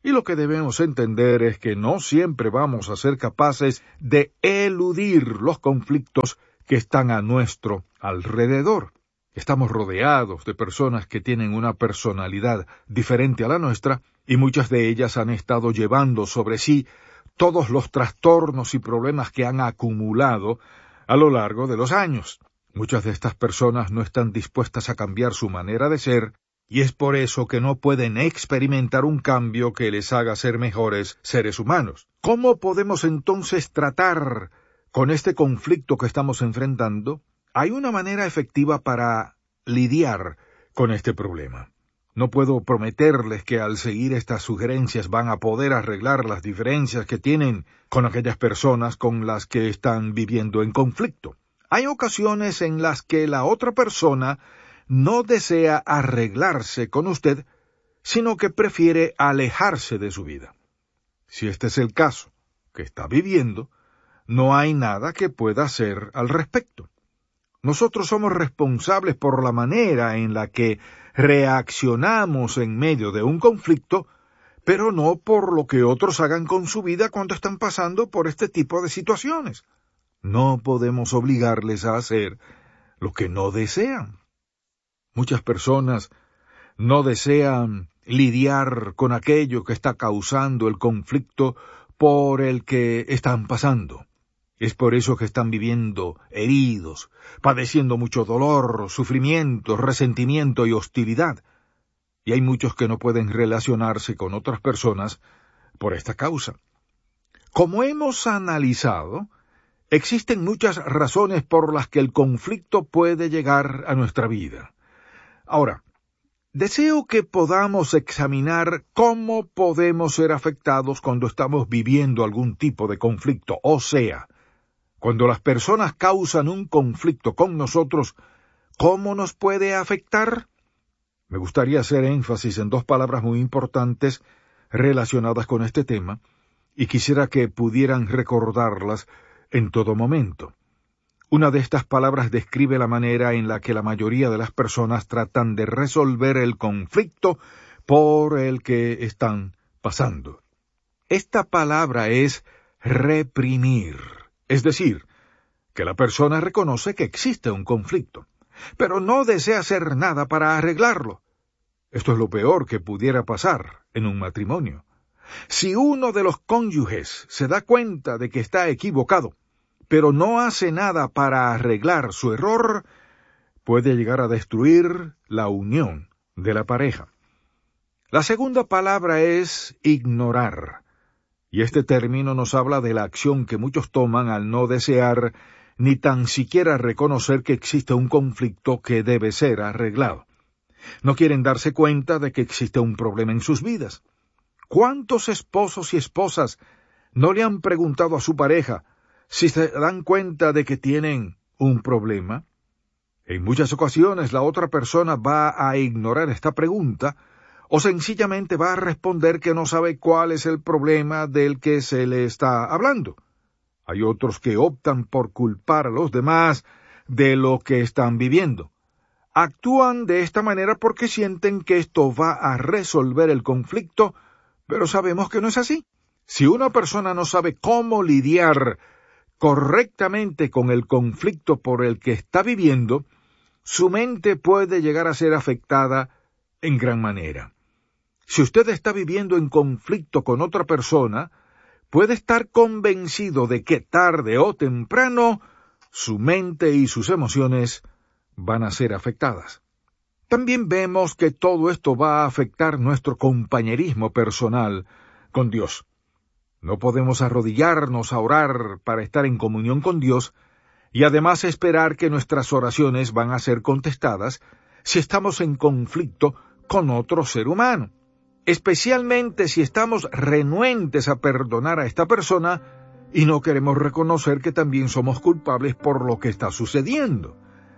Y lo que debemos entender es que no siempre vamos a ser capaces de eludir los conflictos que están a nuestro alrededor. Estamos rodeados de personas que tienen una personalidad diferente a la nuestra, y muchas de ellas han estado llevando sobre sí todos los trastornos y problemas que han acumulado a lo largo de los años. Muchas de estas personas no están dispuestas a cambiar su manera de ser, y es por eso que no pueden experimentar un cambio que les haga ser mejores seres humanos. ¿Cómo podemos entonces tratar con este conflicto que estamos enfrentando? Hay una manera efectiva para lidiar con este problema. No puedo prometerles que al seguir estas sugerencias van a poder arreglar las diferencias que tienen con aquellas personas con las que están viviendo en conflicto. Hay ocasiones en las que la otra persona no desea arreglarse con usted, sino que prefiere alejarse de su vida. Si este es el caso que está viviendo, no hay nada que pueda hacer al respecto. Nosotros somos responsables por la manera en la que reaccionamos en medio de un conflicto, pero no por lo que otros hagan con su vida cuando están pasando por este tipo de situaciones. No podemos obligarles a hacer lo que no desean. Muchas personas no desean lidiar con aquello que está causando el conflicto por el que están pasando. Es por eso que están viviendo heridos, padeciendo mucho dolor, sufrimiento, resentimiento y hostilidad. Y hay muchos que no pueden relacionarse con otras personas por esta causa. Como hemos analizado, existen muchas razones por las que el conflicto puede llegar a nuestra vida. Ahora, deseo que podamos examinar cómo podemos ser afectados cuando estamos viviendo algún tipo de conflicto, o sea, cuando las personas causan un conflicto con nosotros, ¿cómo nos puede afectar? Me gustaría hacer énfasis en dos palabras muy importantes relacionadas con este tema, y quisiera que pudieran recordarlas en todo momento. Una de estas palabras describe la manera en la que la mayoría de las personas tratan de resolver el conflicto por el que están pasando. Esta palabra es reprimir. Es decir, que la persona reconoce que existe un conflicto, pero no desea hacer nada para arreglarlo. Esto es lo peor que pudiera pasar en un matrimonio. Si uno de los cónyuges se da cuenta de que está equivocado, pero no hace nada para arreglar su error, puede llegar a destruir la unión de la pareja. La segunda palabra es ignorar. Y este término nos habla de la acción que muchos toman al no desear ni tan siquiera reconocer que existe un conflicto que debe ser arreglado. No quieren darse cuenta de que existe un problema en sus vidas. ¿Cuántos esposos y esposas no le han preguntado a su pareja si se dan cuenta de que tienen un problema? En muchas ocasiones la otra persona va a ignorar esta pregunta, o sencillamente va a responder que no sabe cuál es el problema del que se le está hablando. Hay otros que optan por culpar a los demás de lo que están viviendo. Actúan de esta manera porque sienten que esto va a resolver el conflicto, pero sabemos que no es así. Si una persona no sabe cómo lidiar correctamente con el conflicto por el que está viviendo, su mente puede llegar a ser afectada en gran manera. Si usted está viviendo en conflicto con otra persona, puede estar convencido de que tarde o temprano su mente y sus emociones van a ser afectadas. También vemos que todo esto va a afectar nuestro compañerismo personal con Dios. No podemos arrodillarnos a orar para estar en comunión con Dios y además esperar que nuestras oraciones van a ser contestadas si estamos en conflicto con otro ser humano. Especialmente si estamos renuentes a perdonar a esta persona y no queremos reconocer que también somos culpables por lo que está sucediendo.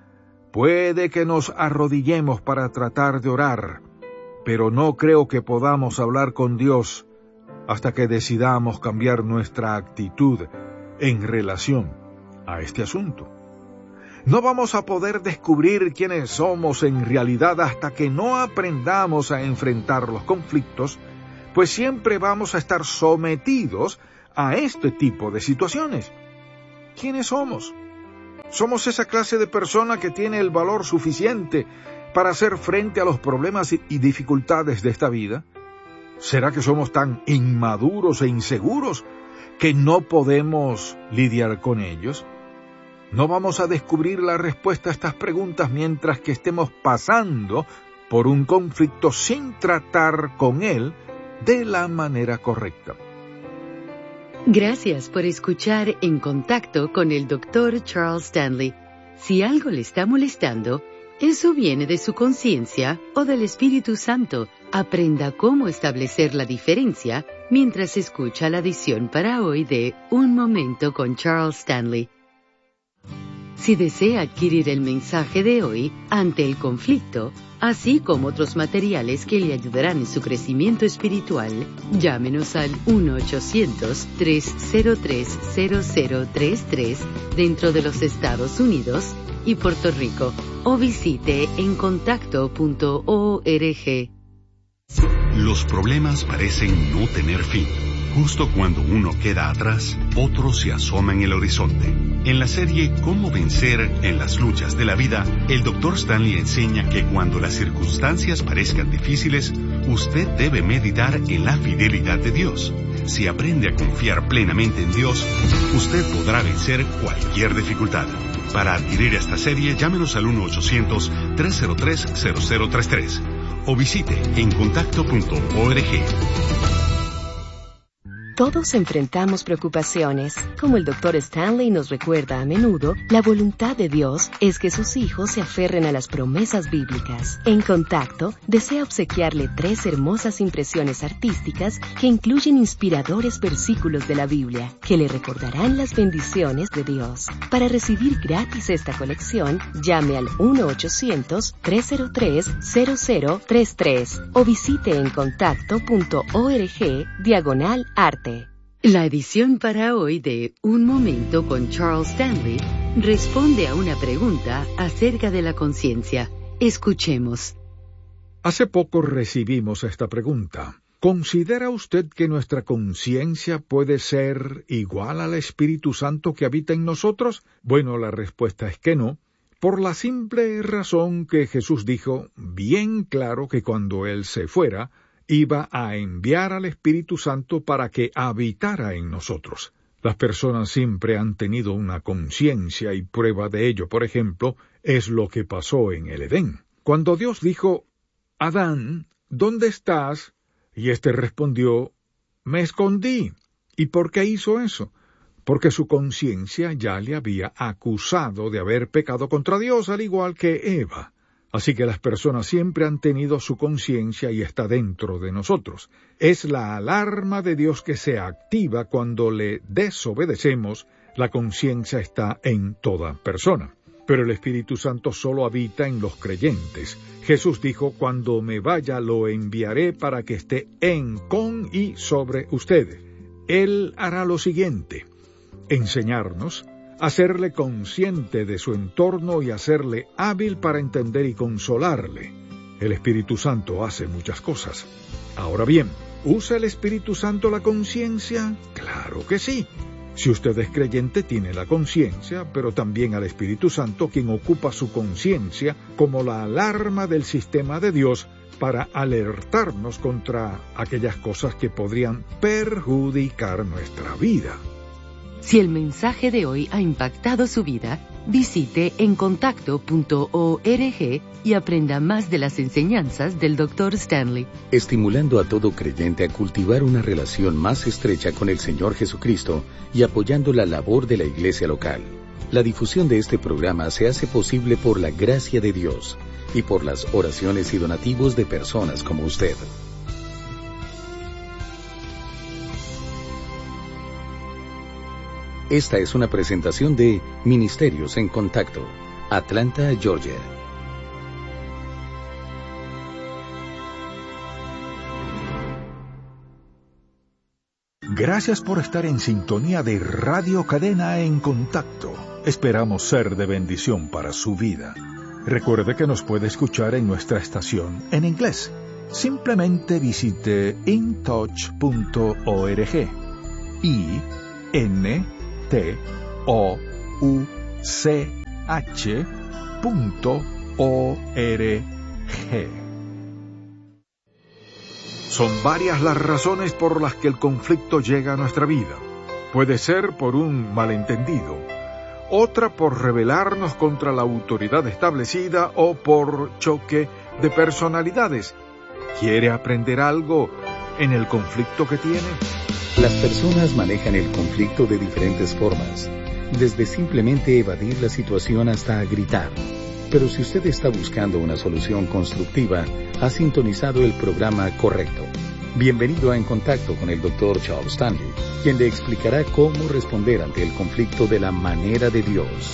Puede que nos arrodillemos para tratar de orar, pero no creo que podamos hablar con Dios hasta que decidamos cambiar nuestra actitud en relación a este asunto. No vamos a poder descubrir quiénes somos en realidad hasta que no aprendamos a enfrentar los conflictos, pues siempre vamos a estar sometidos a este tipo de situaciones. ¿Quiénes somos? ¿Somos esa clase de persona que tiene el valor suficiente para hacer frente a los problemas y dificultades de esta vida? ¿Será que somos tan inmaduros e inseguros que no podemos lidiar con ellos? No vamos a descubrir la respuesta a estas preguntas mientras que estemos pasando por un conflicto sin tratar con él de la manera correcta. Gracias por escuchar En Contacto con el doctor Charles Stanley. Si algo le está molestando, eso viene de su conciencia o del Espíritu Santo. Aprenda cómo establecer la diferencia mientras escucha la edición para hoy de Un Momento con Charles Stanley. Si desea adquirir el mensaje de hoy, Ante el conflicto, así como otros materiales que le ayudarán en su crecimiento espiritual, llámenos al uno ochocientos, tres cero tres, cero cero tres tres dentro de los Estados Unidos y Puerto Rico, o visite en contacto punto org. Los problemas parecen no tener fin. Justo cuando uno queda atrás, otro se asoma en el horizonte. En la serie Cómo vencer en las luchas de la vida, el doctor Stanley enseña que cuando las circunstancias parezcan difíciles, usted debe meditar en la fidelidad de Dios. Si aprende a confiar plenamente en Dios, usted podrá vencer cualquier dificultad. Para adquirir esta serie, llámenos al uno ochocientos, tres cero tres, cero cero tres tres o visite en contacto punto org. Todos enfrentamos preocupaciones. Como el doctor Stanley nos recuerda a menudo, la voluntad de Dios es que sus hijos se aferren a las promesas bíblicas. En Contacto, desea obsequiarle tres hermosas impresiones artísticas que incluyen inspiradores versículos de la Biblia, que le recordarán las bendiciones de Dios. Para recibir gratis esta colección, llame al uno ochocientos, tres cero tres, cero cero tres tres o visite en contacto punto org diagonal arte. La edición para hoy de Un Momento con Charles Stanley responde a una pregunta acerca de la conciencia. Escuchemos. Hace poco recibimos esta pregunta. ¿Considera usted que nuestra conciencia puede ser igual al Espíritu Santo que habita en nosotros? Bueno, la respuesta es que no, por la simple razón que Jesús dijo bien claro que cuando Él se fuera, iba a enviar al Espíritu Santo para que habitara en nosotros. Las personas siempre han tenido una conciencia y prueba de ello, por ejemplo, es lo que pasó en el Edén. Cuando Dios dijo, Adán, ¿dónde estás? Y éste respondió, me escondí. ¿Y por qué hizo eso? Porque su conciencia ya le había acusado de haber pecado contra Dios, al igual que Eva. Así que las personas siempre han tenido su conciencia y está dentro de nosotros. Es la alarma de Dios que se activa cuando le desobedecemos. La conciencia está en toda persona. Pero el Espíritu Santo solo habita en los creyentes. Jesús dijo, cuando me vaya lo enviaré para que esté en, con y sobre ustedes. Él hará lo siguiente, enseñarnos, hacerle consciente de su entorno y hacerle hábil para entender y consolarle. El Espíritu Santo hace muchas cosas. Ahora bien, ¿usa el Espíritu Santo la conciencia? Claro que sí. Si usted es creyente, tiene la conciencia, pero también al Espíritu Santo, quien ocupa su conciencia como la alarma del sistema de Dios para alertarnos contra aquellas cosas que podrían perjudicar nuestra vida. Si el mensaje de hoy ha impactado su vida, visite en contacto punto org y aprenda más de las enseñanzas del doctor Stanley. Estimulando a todo creyente a cultivar una relación más estrecha con el Señor Jesucristo y apoyando la labor de la iglesia local. La difusión de este programa se hace posible por la gracia de Dios y por las oraciones y donativos de personas como usted. Esta es una presentación de Ministerios en Contacto, Atlanta, Georgia. Gracias por estar en sintonía de Radio Cadena en Contacto. Esperamos ser de bendición para su vida. Recuerde que nos puede escuchar en nuestra estación en inglés. simplemente visite in touch punto org. I N T O U C H punto O R G. Son varias las razones por las que el conflicto llega a nuestra vida. Puede ser por un malentendido, otra por rebelarnos contra la autoridad establecida o por choque de personalidades. ¿Quiere aprender algo en el conflicto que tiene? Las personas manejan el conflicto de diferentes formas, desde simplemente evadir la situación hasta gritar. Pero si usted está buscando una solución constructiva, ha sintonizado el programa correcto. Bienvenido a En Contacto con el doctor Charles Stanley, quien le explicará cómo responder ante el conflicto de la manera de Dios.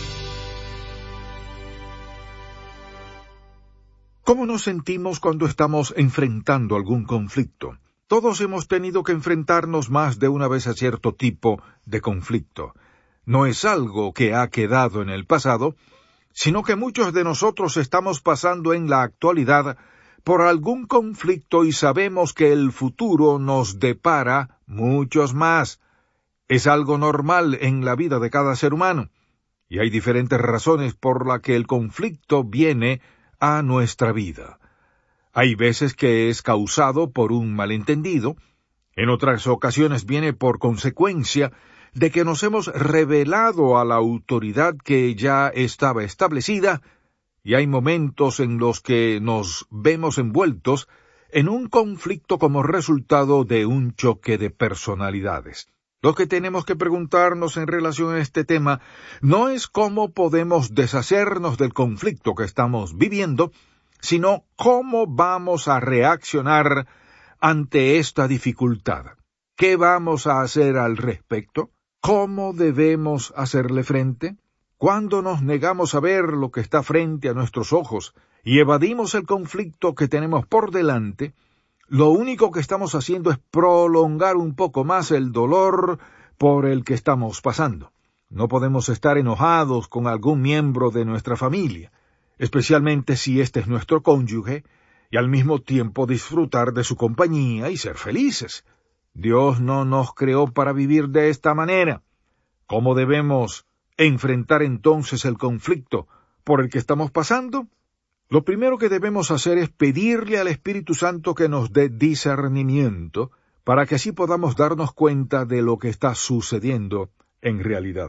¿Cómo nos sentimos cuando estamos enfrentando algún conflicto? Todos hemos tenido que enfrentarnos más de una vez a cierto tipo de conflicto. No es algo que ha quedado en el pasado, sino que muchos de nosotros estamos pasando en la actualidad por algún conflicto y sabemos que el futuro nos depara muchos más. Es algo normal en la vida de cada ser humano, y hay diferentes razones por las que el conflicto viene a nuestra vida. Hay veces que es causado por un malentendido, en otras ocasiones viene por consecuencia de que nos hemos rebelado a la autoridad que ya estaba establecida, y hay momentos en los que nos vemos envueltos en un conflicto como resultado de un choque de personalidades. Lo que tenemos que preguntarnos en relación a este tema no es cómo podemos deshacernos del conflicto que estamos viviendo, sino cómo vamos a reaccionar ante esta dificultad. ¿Qué vamos a hacer al respecto? ¿Cómo debemos hacerle frente? Cuando nos negamos a ver lo que está frente a nuestros ojos y evadimos el conflicto que tenemos por delante, lo único que estamos haciendo es prolongar un poco más el dolor por el que estamos pasando. No podemos estar enojados con algún miembro de nuestra familia, especialmente si este es nuestro cónyuge, y al mismo tiempo disfrutar de su compañía y ser felices. Dios no nos creó para vivir de esta manera. ¿Cómo debemos enfrentar entonces el conflicto por el que estamos pasando? Lo primero que debemos hacer es pedirle al Espíritu Santo que nos dé discernimiento para que así podamos darnos cuenta de lo que está sucediendo en realidad.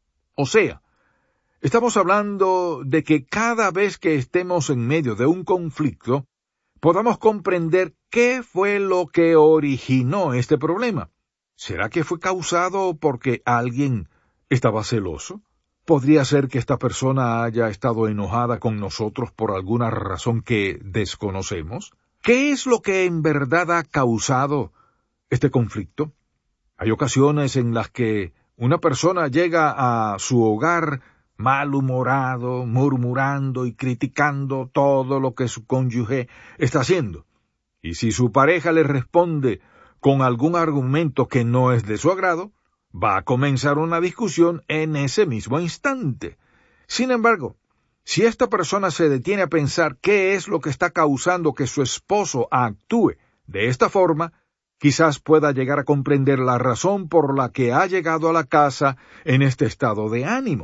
O sea, estamos hablando de que cada vez que estemos en medio de un conflicto, podamos comprender qué fue lo que originó este problema. ¿Será que fue causado porque alguien estaba celoso? ¿Podría ser que esta persona haya estado enojada con nosotros por alguna razón que desconocemos? ¿Qué es lo que en verdad ha causado este conflicto? Hay ocasiones en las que una persona llega a su hogar malhumorado, murmurando y criticando todo lo que su cónyuge está haciendo. Y si su pareja le responde con algún argumento que no es de su agrado, va a comenzar una discusión en ese mismo instante. Sin embargo, si esta persona se detiene a pensar qué es lo que está causando que su esposo actúe de esta forma, quizás pueda llegar a comprender la razón por la que ha llegado a la casa en este estado de ánimo.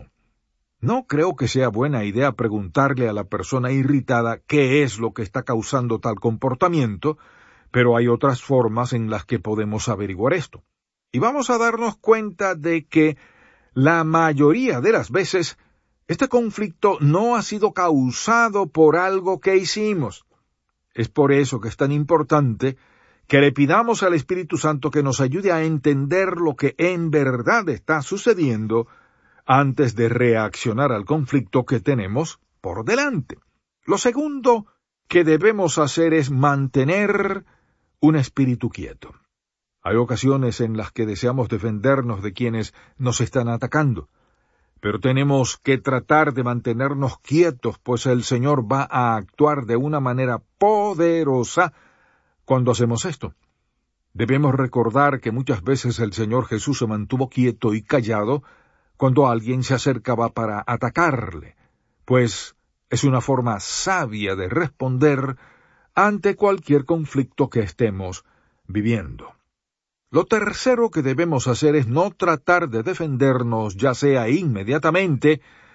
No creo que sea buena idea preguntarle a la persona irritada qué es lo que está causando tal comportamiento, pero hay otras formas en las que podemos averiguar esto. Y vamos a darnos cuenta de que la mayoría de las veces este conflicto no ha sido causado por algo que hicimos. Es por eso que es tan importante que le pidamos al Espíritu Santo que nos ayude a entender lo que en verdad está sucediendo antes de reaccionar al conflicto que tenemos por delante. Lo segundo que debemos hacer es mantener un espíritu quieto. Hay ocasiones en las que deseamos defendernos de quienes nos están atacando, pero tenemos que tratar de mantenernos quietos, pues el Señor va a actuar de una manera poderosa cuando hacemos esto. Debemos recordar que muchas veces el Señor Jesús se mantuvo quieto y callado cuando alguien se acercaba para atacarle, pues es una forma sabia de responder ante cualquier conflicto que estemos viviendo. Lo tercero que debemos hacer es no tratar de defendernos, ya sea inmediatamente